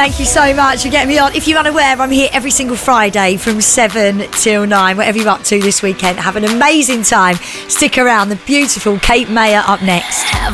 Thank you so much for getting me on. If you're unaware, I'm here every single Friday from 7 till 9. Whatever you're up to this weekend, have an amazing time. Stick around. The beautiful Kate Mayer up next.